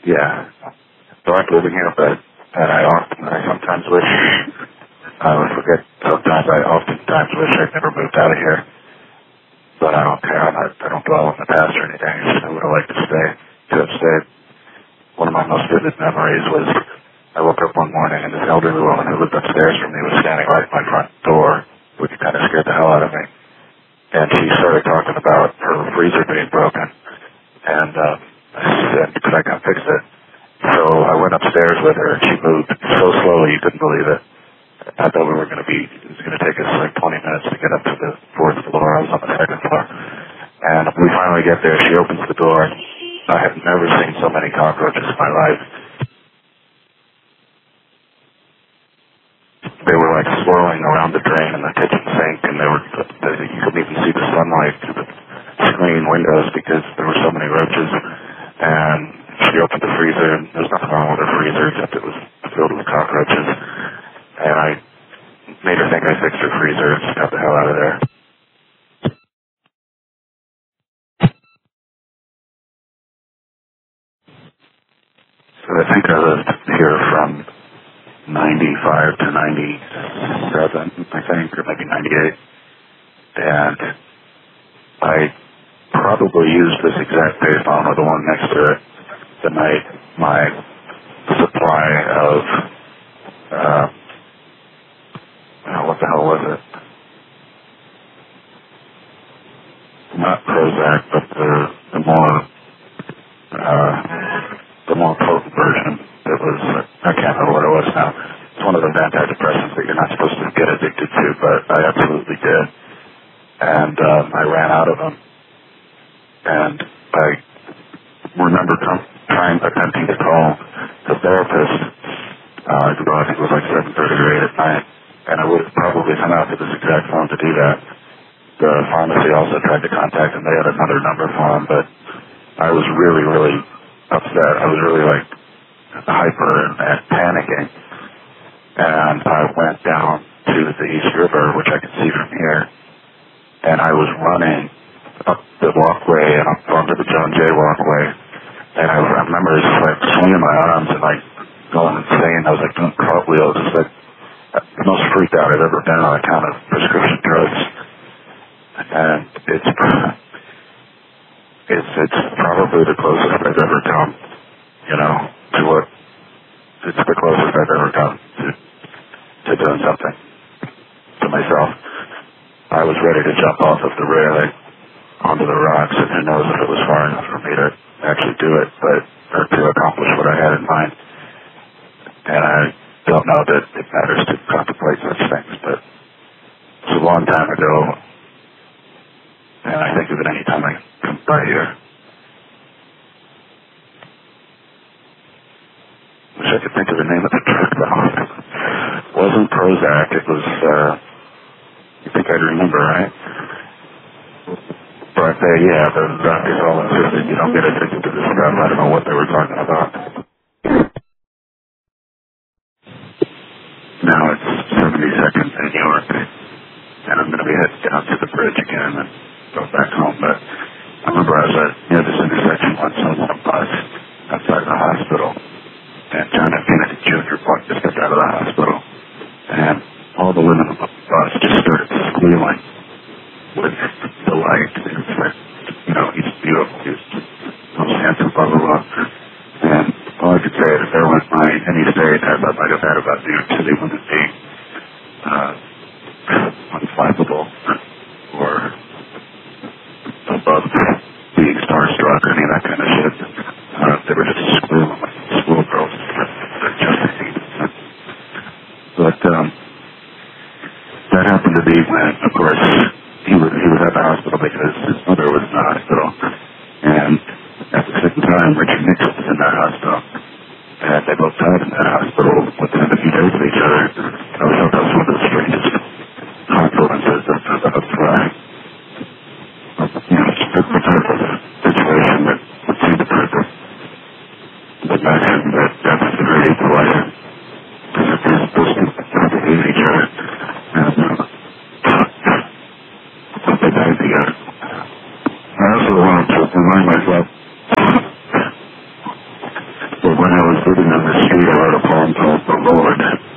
Yeah. So I'm living here, but I sometimes wish, I would forget, I oftentimes wish I'd never moved out of here. But I don't care. I don't dwell on the past or anything. I would have liked to have stayed. One of my most vivid memories was I woke up one morning and this elderly woman who lived upstairs from me was standing right at my front door, which kind of scared the hell out of me. And she started talking about her freezer being broken. And I said, could I come fix it? So I went upstairs with her, and she moved so slowly you couldn't believe it. I thought it was going to take us like 20 minutes to get up to the fourth floor. I was on the second floor. And we finally get there. She opens the door. I have never seen so many cockroaches in my life. They were like swirling around the drain in the kitchen sink, and you couldn't even see the sunlight through the screen windows because there were so many roaches. And she opened the freezer, and there's nothing wrong with her freezer except it was filled with cockroaches. And I made her think I fixed her freezer and just got the hell out of there. So I think I lived here from 95 to 97, I think, or maybe 98. And I probably used this exact payphone or the one next to it the night my supply of, what the hell was it? Not Prozac, but the more potent version. It was, I can't remember what it was now. It's one of those antidepressants that you're not supposed to get addicted to, but I absolutely did. And I ran out of them. And I remember attempting to call the therapist. I think it was like 7:30 or 8 at night. And I would have probably come out to this exact phone to do that. The pharmacy also tried to contact him. They had another number for him, but I was really, really upset. I was really like hyper and panicking. And I went down to the East River, which I can see from here. And I was running up the walkway and up onto the John Jay walkway. And I remember just like swinging my arms and like going insane. I was like doing cartwheels. It's like the most freaked out I've ever been on account of prescription drugs. And it's probably the closest I've ever come, to what, it's the closest I've ever come to doing something to myself. I was ready to jump off of the railing onto the rocks, and who knows if it was far enough for me to actually do it, or to accomplish what I had in mind. And I don't know that it matters to contemplate such things, but it's a long time ago, and I think of it any time I come by here. Wish I could think of the name of the drug, though. It wasn't Prozac, it was, you think I'd remember, right? But, yeah, the doctors all insisted you don't get addicted to this stuff. I don't know what they were talking about. Now it's 72nd in New York, and I'm going to be heading down to the bridge again and go back home. But I remember I was near this intersection once on a bus outside the hospital, and John F. Kennedy Jr. just got out of the hospital, and all the women on the bus just started squealing with delight. It's like, he's beautiful, he's most handsome, blah, blah, blah. And all I could say is if there was any stereotype I might have had about New York City women being unflappable or above being starstruck or any of that kind of shit. They were just squealing like schoolgirls. They're just But that happened to be when, of course, he was at the hospital because his mother was in the hospital. And at the same time, Richard Nixon was in that hospital. And they both died in that hospital within a few days of each other. I thought that was one of the strangest confluences of the type of situation that would seem to prove the maxim that death is the greatest delight. Because if they're supposed to hate each other, and they died together. I also want to remind myself when I was living on the street, I wrote a poem called The Lord.